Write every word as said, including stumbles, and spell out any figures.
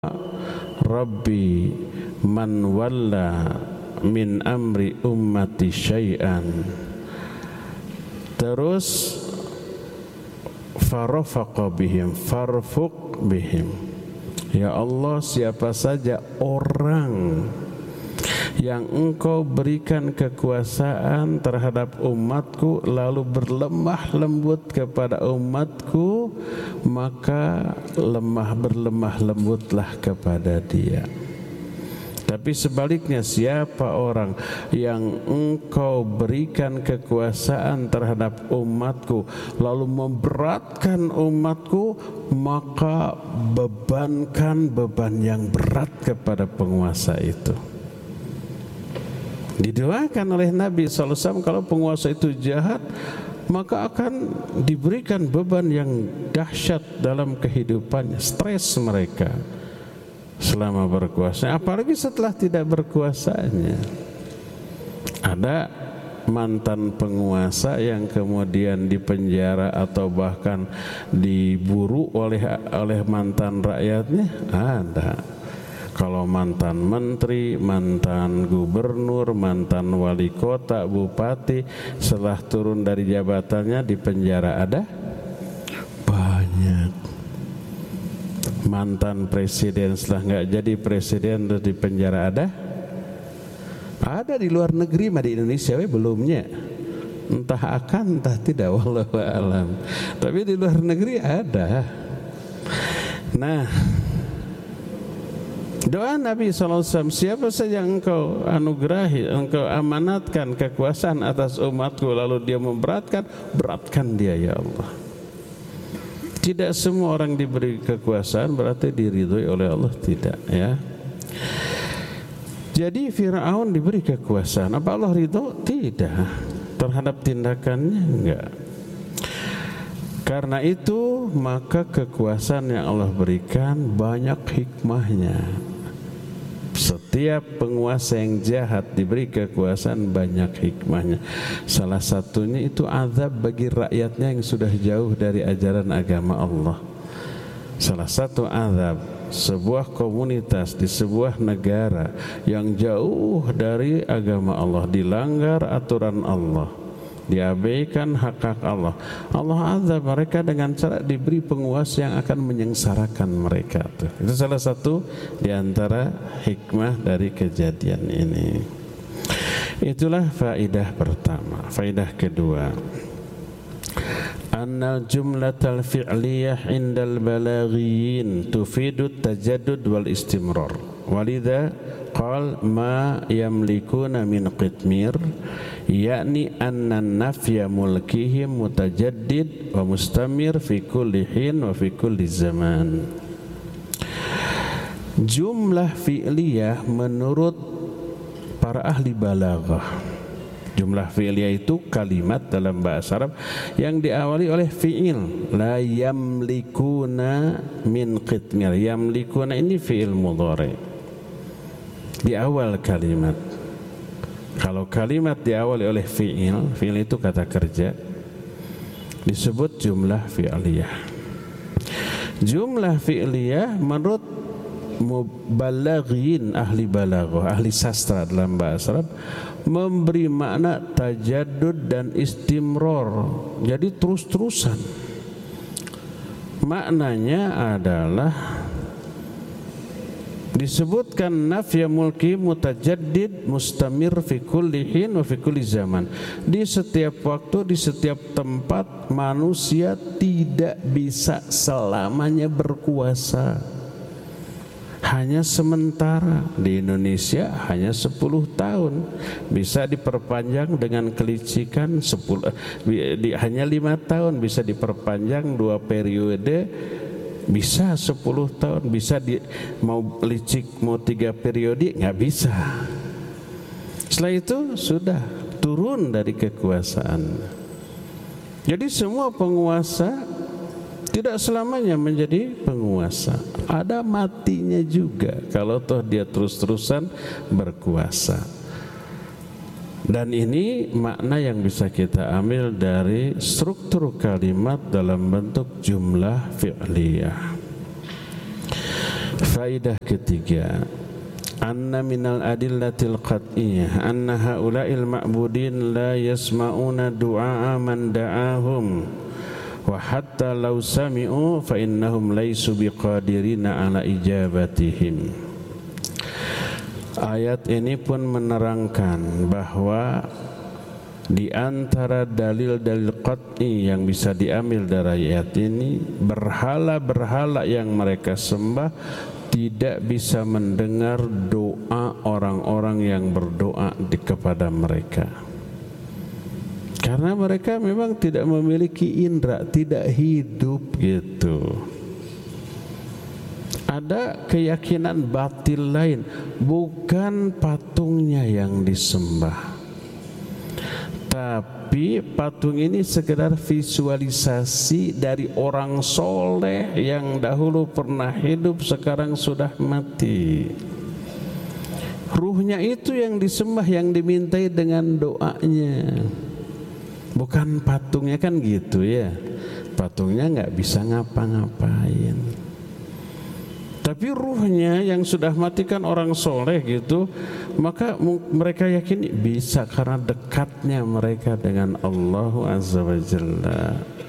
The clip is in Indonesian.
Rabbi man walla min amri ummati syai'an. Terus farafaqa bihim farfuq bihim. Ya Allah, siapa saja orang yang engkau berikan kekuasaan terhadap umatku lalu berlemah lembut kepada umatku, maka lemah berlemah lembutlah kepada dia. Tapi sebaliknya, siapa orang yang engkau berikan kekuasaan terhadap umatku lalu memberatkan umatku, maka bebankan beban yang berat kepada penguasa itu. Didoakan oleh Nabi shallallahu alaihi wasallam, kalau penguasa itu jahat maka akan diberikan beban yang dahsyat dalam kehidupannya, stres mereka selama berkuasa, apalagi setelah tidak berkuasanya. Ada mantan penguasa yang kemudian dipenjara atau bahkan diburu oleh oleh mantan rakyatnya, ada. Kalau mantan menteri, mantan gubernur, mantan wali kota, bupati, setelah turun dari jabatannya dipenjara, ada banyak. Mantan presiden setelah nggak jadi presiden terus dipenjara, ada ada di luar negeri, mah di Indonesia we belumnya, entah akan entah tidak, wallahu a'lam. Tapi di luar negeri ada. Nah, doa Nabi shallallahu alaihi wasallam, siapa saja yang engkau anugerahi, engkau amanatkan kekuasaan atas umatku lalu dia memberatkan, beratkan dia ya Allah. Tidak semua orang diberi kekuasaan berarti diridhoi oleh Allah, tidak ya. Jadi Fir'aun diberi kekuasaan, apa Allah ridho? Tidak. Terhadap tindakannya enggak. Karena itu maka kekuasaan yang Allah berikan banyak hikmahnya. Setiap penguasa yang jahat diberi kekuasaan banyak hikmahnya. Salah satunya itu azab bagi rakyatnya yang sudah jauh dari ajaran agama Allah. Salah satu azab sebuah komunitas di sebuah negara yang jauh dari agama Allah, dilanggar aturan Allah, diabaikan hak-hak Allah, Allah azab mereka dengan cara diberi penguasa yang akan menyengsarakan mereka. Itu salah satu di antara hikmah dari kejadian ini. Itulah faidah pertama. Faidah kedua, annal jumlatal fi'liyah indal balaghiyin tufidu tajaddud wal istimrar. Walidha qal ma yamlikuna min qitmir, yakni anna nafya mulkihim mutajaddid wa mustamir fi kulli hin wa fi kulli zaman. Jumlah fi'liyah menurut para ahli balaghah, jumlah fi'liyah itu kalimat dalam bahasa Arab yang diawali oleh fi'il. La yamlikuna min qitmir. Yamlikuna ini fi'il mudhari di awal kalimat. Kalau kalimat diawali oleh fi'il, fi'il itu kata kerja, disebut jumlah fi'liyah. Jumlah fi'liyah menurut mubalaghin, ahli balaghah, ahli sastra dalam bahasa Arab, memberi makna tajaddud dan istimrar. Jadi terus-terusan. Maknanya adalah disebutkan nafya mulki mutajaddid mustamir fi kulli hin wa fi kulli zaman. Di setiap waktu, di setiap tempat manusia tidak bisa selamanya berkuasa. Hanya sementara. Di Indonesia hanya sepuluh tahun, bisa diperpanjang dengan kelicikan sepuluh, di, hanya lima tahun, bisa diperpanjang dua periode, bisa sepuluh tahun, bisa di, mau licik mau tiga periode, nggak bisa. Setelah itu sudah turun dari kekuasaan. Jadi semua penguasa tidak selamanya menjadi penguasa, ada matinya juga kalau toh dia terus-terusan berkuasa. Dan ini makna yang bisa kita ambil dari struktur kalimat dalam bentuk jumlah fi'liyah. Faidah ketiga, anna minal adillatil qat'iyyah anna haula'il ma'budin la yasma'una du'a man da'ahum wa hatta law sami'u fa innahum laysu biqadirina ala ijabatihim. Ayat ini pun menerangkan bahwa di antara dalil-dalil qat'i yang bisa diambil dari ayat ini, berhala-berhala yang mereka sembah tidak bisa mendengar doa orang-orang yang berdoa di kepada mereka. Karena mereka memang tidak memiliki indera, tidak hidup gitu. Ada keyakinan batil lain, bukan patungnya yang disembah, tapi patung ini sekedar visualisasi dari orang soleh yang dahulu pernah hidup, sekarang sudah mati. Ruhnya itu yang disembah, yang dimintai dengan doanya, bukan patungnya, kan gitu ya. Patungnya nggak bisa ngapa-ngapain, tapi ruhnya yang sudah matikan orang soleh gitu, maka mereka yakin bisa karena dekatnya mereka dengan Allah Azza wa Jalla.